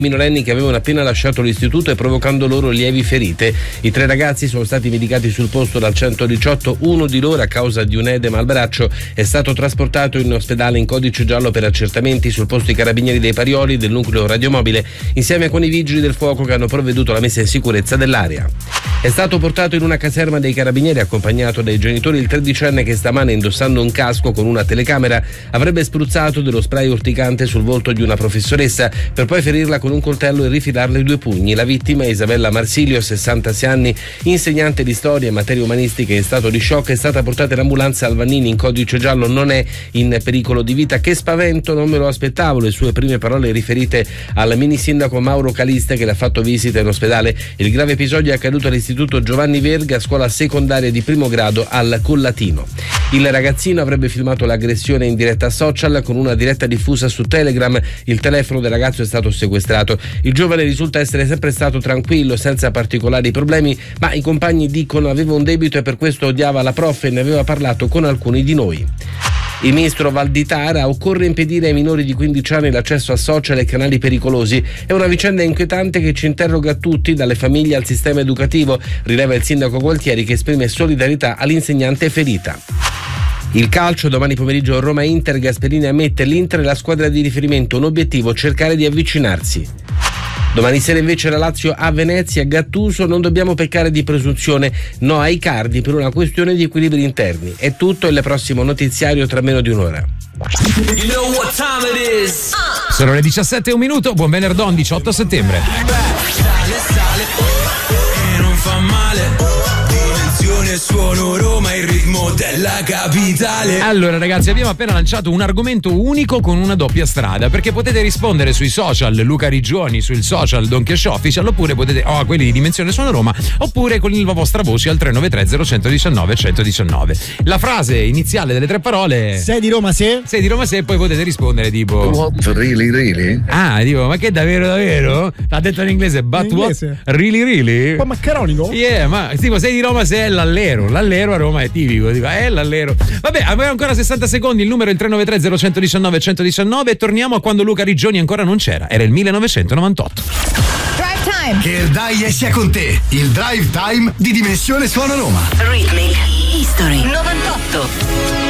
minorenni che avevano appena lasciato l'istituto e provocando loro lievi ferite. I 3 ragazzi sono stati medicati sul posto dal 118, uno di loro a causa di un edema al braccio è stato trasportato in ospedale in codice giallo per accertamenti. Sul posto i carabinieri dei Parioli del nucleo radiomobile insieme con i vigili del fuoco che hanno provveduto alla messa in sicurezza dell'area. È stato portato in una caserma dei carabinieri accompagnato dai genitori il 13enne che stamane, indossando un casco con una telecamera, avrebbe spruzzato dello spray urticante sul volto di una professoressa per poi ferirla con un coltello e rifilarle 2 pugni. La vittima, Isabella Marsilio, 66 anni, insegnante di storia e materie umanistiche in stato di shock, è stata portata in ambulanza al Vannini in codice giallo, non è in pericolo di vita. Che spavento, non me lo aspettavo, le sue prime parole riferite al mini sindaco Mauro Calista che le ha fatto visita in ospedale. Il grave episodio è accaduto all'istituto Giovanni Verga, scuola secondaria di primo grado al Collatino. Il ragazzino avrebbe filmato l'aggressione in diretta social con una diretta diffusa su Telegram. Il telefono del ragazzo è stato sequestrato. Il giovane risulta essere sempre stato tranquillo, senza particolari problemi, ma i compagni dicono aveva un debito e per questo odiava la prof e ne aveva parlato con alcuni di noi. Il ministro Valditara: occorre impedire ai minori di 15 anni l'accesso a social e canali pericolosi. È una vicenda inquietante che ci interroga tutti, dalle famiglie al sistema educativo, rileva il sindaco Gualtieri che esprime solidarietà all'insegnante ferita. Il calcio, domani pomeriggio Roma-Inter, Gasperini ammette l'Inter è la squadra di riferimento, un obiettivo cercare di avvicinarsi. Domani sera invece la Lazio a Venezia, Gattuso: non dobbiamo peccare di presunzione, no ai Icardi per una questione di equilibri interni. È tutto, il prossimo notiziario tra meno di un'ora. Sono le 17:01, buon venerdì 18 settembre. Non fa male. Suono Roma, il ritmo della capitale. Allora ragazzi, abbiamo appena lanciato un argomento unico con una doppia strada, perché potete rispondere sui social Luca Rigioni, sul social Don Chisciotte Official, oppure potete quelli di Dimensione Suono Roma, oppure con la vostra voce al 393 0119 119. La frase iniziale delle 3 parole: sei di Roma se? Sei di Roma se, e poi potete rispondere tipo what really? Tipo ma che davvero? L'ha detto in inglese, but in inglese. What really? Un po' maccheronico? Yeah, ma tipo sei di Roma se è l'allero a Roma è tipico, dico, è l'allero. Vabbè, abbiamo ancora 60 secondi, il numero è il 393 0119 119 e torniamo a quando Luca Rigioni ancora non c'era, era il 1998. Drive Time. Che il Dai sia con te, il Drive Time di Dimensione Suono Roma. Rhythmic History 98.